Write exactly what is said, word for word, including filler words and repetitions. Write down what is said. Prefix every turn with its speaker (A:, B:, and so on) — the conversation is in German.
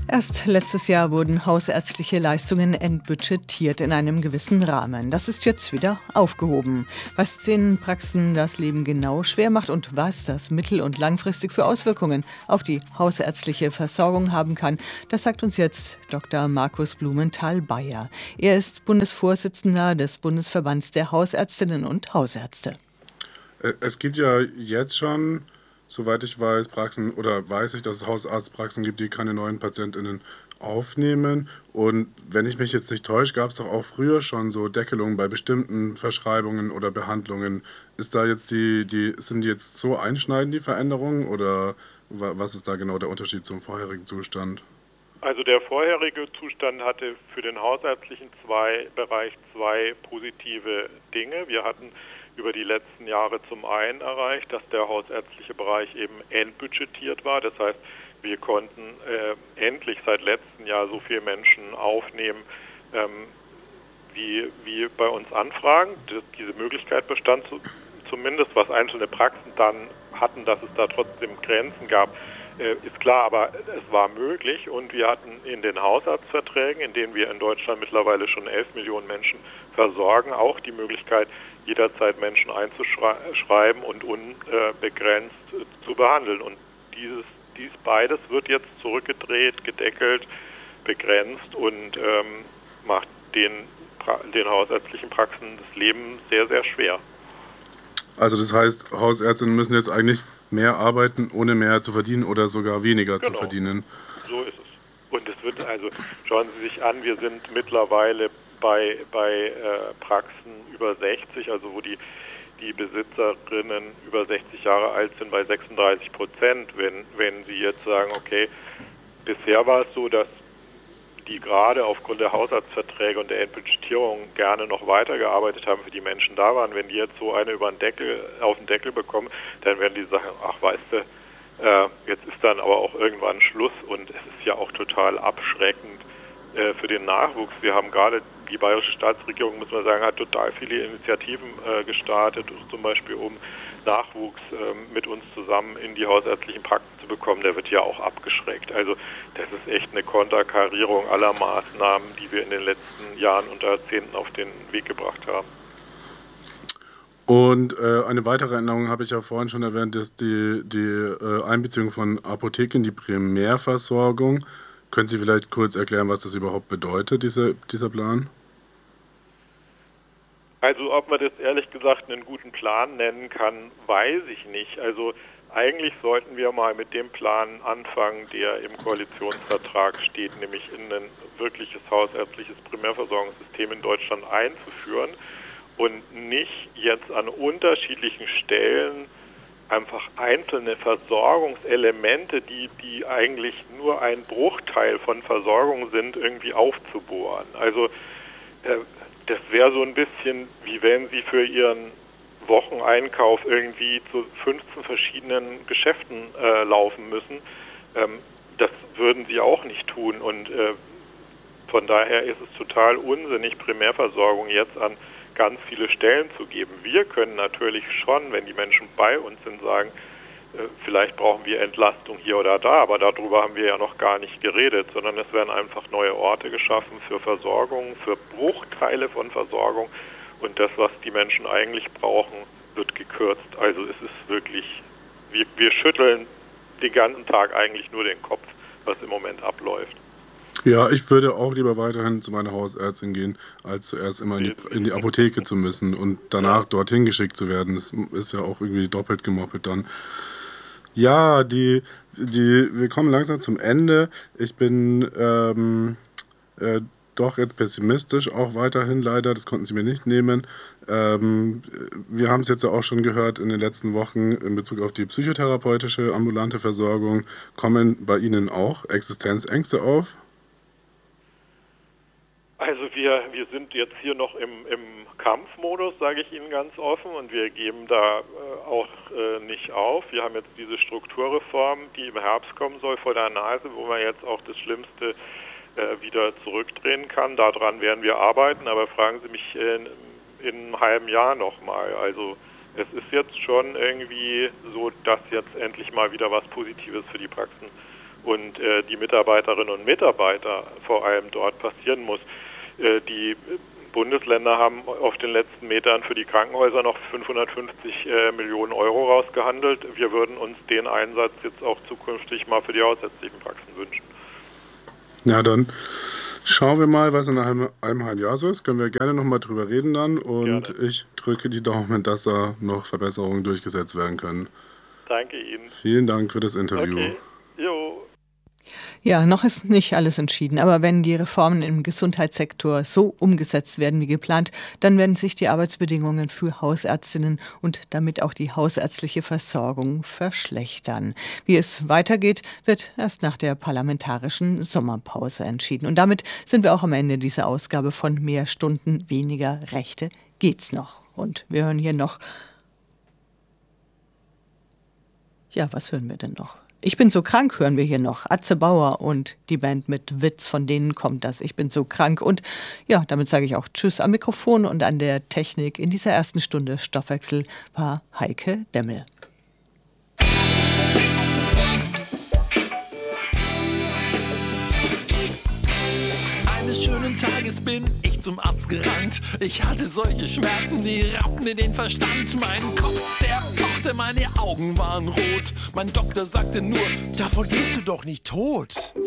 A: Erst letztes Jahr wurden hausärztliche Leistungen entbudgetiert in einem gewissen Rahmen. Das ist jetzt wieder aufgehoben. Was den Praxen das Leben genau schwer macht und was das mittel- und langfristig für Auswirkungen auf die hausärztliche Versorgung haben kann, das sagt uns jetzt Doktor Markus Blumenthal-Bayer. Er ist Bundesvorsitzender des Bundesverbands der Hausärztinnen und Hausärzte.
B: Es gibt ja jetzt schon, soweit ich weiß, Praxen oder weiß ich, dass es Hausarztpraxen gibt, die keine neuen PatientInnen aufnehmen. Und wenn ich mich jetzt nicht täusche, gab es doch auch früher schon so Deckelungen bei bestimmten Verschreibungen oder Behandlungen. Ist da jetzt die, die, sind die jetzt so einschneidend, die Veränderungen, oder was ist da genau der Unterschied zum vorherigen Zustand?
C: Also der vorherige Zustand hatte für den hausärztlichen zwei Bereich zwei positive Dinge. Wir hatten über die letzten Jahre zum einen erreicht, dass der hausärztliche Bereich eben entbudgetiert war. Das heißt, wir konnten äh, endlich seit letztem Jahr so viele Menschen aufnehmen, ähm, wie, wie bei uns anfragen. Das, diese Möglichkeit bestand zu, zumindest, was einzelne Praxen dann hatten, dass es da trotzdem Grenzen gab, äh, ist klar, aber es war möglich. Und wir hatten in den Hausarztverträgen, in denen wir in Deutschland mittlerweile schon elf Millionen Menschen versorgen, auch die Möglichkeit, jederzeit Menschen einzuschreiben und unbegrenzt äh, zu behandeln. Und dieses, dies beides wird jetzt zurückgedreht, gedeckelt, begrenzt und ähm, macht den, den hausärztlichen Praxen das Leben sehr, sehr schwer.
B: Also das heißt, Hausärztinnen müssen jetzt eigentlich mehr arbeiten, ohne mehr zu verdienen oder sogar weniger
C: genau.
B: zu verdienen.
C: So ist es. Und es wird also, schauen Sie sich an, wir sind mittlerweile bei, bei äh, Praxen über sechzig, also wo die, die Besitzerinnen über sechzig Jahre alt sind, bei sechsunddreißig Prozent. Wenn, wenn Sie jetzt sagen, okay, bisher war es so, dass die gerade aufgrund der Hausarztverträge und der Entbudgetierung gerne noch weitergearbeitet haben, für die Menschen da waren. Wenn die jetzt so eine über den Deckel, auf den Deckel bekommen, dann werden die sagen, ach weißt du, äh, jetzt ist dann aber auch irgendwann Schluss. Und es ist ja auch total abschreckend äh, für den Nachwuchs. Wir haben gerade, die bayerische Staatsregierung, muss man sagen, hat total viele Initiativen äh, gestartet, zum Beispiel um Nachwuchs äh, mit uns zusammen in die hausärztlichen Praxen zu bekommen. Der wird ja auch abgeschreckt. Also das ist echt eine Konterkarierung aller Maßnahmen, die wir in den letzten Jahren und Jahrzehnten auf den Weg gebracht haben.
B: Und äh, eine weitere Änderung habe ich ja vorhin schon erwähnt, ist die, die äh, Einbeziehung von Apotheken in die Primärversorgung. Können Sie vielleicht kurz erklären, was das überhaupt bedeutet, diese, dieser Plan?
C: Also ob man das ehrlich gesagt einen guten Plan nennen kann, weiß ich nicht. Also eigentlich sollten wir mal mit dem Plan anfangen, der im Koalitionsvertrag steht, nämlich in ein wirkliches hausärztliches Primärversorgungssystem in Deutschland einzuführen und nicht jetzt an unterschiedlichen Stellen einfach einzelne Versorgungselemente, die, die eigentlich nur ein Bruchteil von Versorgung sind, irgendwie aufzubohren. Also äh, das wäre so ein bisschen, wie wenn Sie für Ihren Wocheneinkauf irgendwie zu fünfzehn verschiedenen Geschäften äh, laufen müssen. Ähm, das würden Sie auch nicht tun. Und äh, von daher ist es total unsinnig, Primärversorgung jetzt an ganz viele Stellen zu geben. Wir können natürlich schon, wenn die Menschen bei uns sind, sagen, äh, vielleicht brauchen wir Entlastung hier oder da, aber darüber haben wir ja noch gar nicht geredet, sondern es werden einfach neue Orte geschaffen für Versorgung, für Bruchteile von Versorgung. Und das, was die Menschen eigentlich brauchen, wird gekürzt. Also es ist wirklich, wir, wir schütteln den ganzen Tag eigentlich nur den Kopf, was im Moment abläuft.
B: Ja, ich würde auch lieber weiterhin zu meiner Hausärztin gehen, als zuerst immer in die, in die Apotheke zu müssen und danach ja. dorthin geschickt zu werden. Das ist ja auch irgendwie doppelt gemoppelt dann. Ja, die, die, wir kommen langsam zum Ende. Ich bin ähm, äh, doch jetzt pessimistisch, auch weiterhin leider, das konnten Sie mir nicht nehmen. Ähm, wir haben es jetzt ja auch schon gehört in den letzten Wochen in Bezug auf die psychotherapeutische ambulante Versorgung. Kommen bei Ihnen auch Existenzängste auf?
C: Also wir, wir sind jetzt hier noch im, im Kampfmodus, sage ich Ihnen ganz offen, und wir geben da äh, auch äh, nicht auf. Wir haben jetzt diese Strukturreform, die im Herbst kommen soll, vor der Nase, wo man jetzt auch das Schlimmste äh, wieder zurückdrehen kann. Daran werden wir arbeiten, aber fragen Sie mich in, in einem halben Jahr nochmal. Also es ist jetzt schon irgendwie so, dass jetzt endlich mal wieder was Positives für die Praxen und äh, die Mitarbeiterinnen und Mitarbeiter vor allem dort passieren muss. Äh, die Bundesländer haben auf den letzten Metern für die Krankenhäuser noch fünfhundertfünfzig äh, Millionen Euro rausgehandelt. Wir würden uns den Einsatz jetzt auch zukünftig mal für die hausärztlichen Praxen wünschen.
B: Ja, dann schauen wir mal, was in einem, einem halben Jahr so ist. Können wir gerne nochmal drüber reden dann. Und gerne. Ich drücke die Daumen, dass da noch Verbesserungen durchgesetzt werden können.
C: Danke Ihnen.
B: Vielen Dank für das Interview.
C: Okay. Jo.
A: Ja, noch ist nicht alles entschieden, aber wenn die Reformen im Gesundheitssektor so umgesetzt werden wie geplant, dann werden sich die Arbeitsbedingungen für Hausärztinnen und damit auch die hausärztliche Versorgung verschlechtern. Wie es weitergeht, wird erst nach der parlamentarischen Sommerpause entschieden. Und damit sind wir auch am Ende dieser Ausgabe von Mehr Stunden, weniger Rechte geht's noch. Und wir hören hier noch... Ja, was hören wir denn noch? Ich bin so krank, hören wir hier noch. Atze Bauer und die Band mit Witz, von denen kommt das. Ich bin so krank. Und ja, damit sage ich auch Tschüss am Mikrofon und an der Technik. In dieser ersten Stunde Stoffwechsel war Heike Demmel.
D: Eines schönen Tages bin ich zum Arzt gerannt. Ich hatte solche Schmerzen, die raubten mir den Verstand. Mein Kopf, der pochte, meine Augen waren rot. Mein Doktor sagte nur,
E: davon gehst du doch nicht tot.